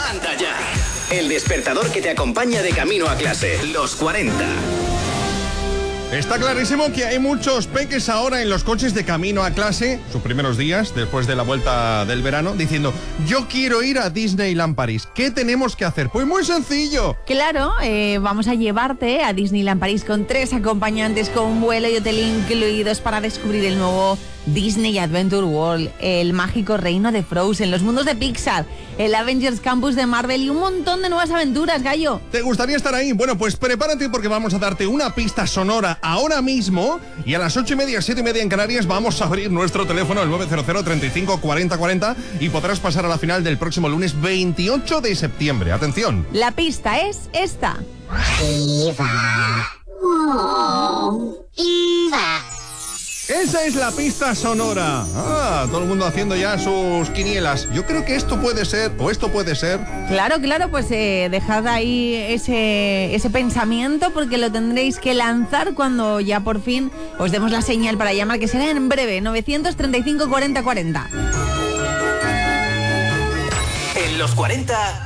¡Anda ya! El despertador que te acompaña de camino a clase. Los 40. Está clarísimo que hay muchos peques ahora en los coches de camino a clase, sus primeros días, después de la vuelta del verano, diciendo, yo quiero ir a Disneyland París. ¿Qué tenemos que hacer? Pues muy sencillo. Claro, vamos a llevarte a Disneyland París con 3 acompañantes, con vuelo y hotel incluidos para descubrir el nuevo Disney Adventure World, el mágico reino de Frozen, los mundos de Pixar, el Avengers Campus de Marvel y un montón de nuevas aventuras, Gallo. ¿Te gustaría estar ahí? Bueno, pues prepárate porque vamos a darte una pista sonora ahora mismo y a las 8:30, 7:30 en Canarias vamos a abrir nuestro teléfono al 900 35 40 40 y podrás pasar a la final del próximo lunes 28 de septiembre. Atención. La pista es esta. Eva. Oh, Eva. Esa es la pista sonora. Todo el mundo haciendo ya sus quinielas. Yo creo que esto puede ser, o esto puede ser. Claro, pues dejad ahí ese pensamiento porque lo tendréis que lanzar cuando ya por fin os demos la señal para llamar, que será en breve, 935 40 40. En los 40...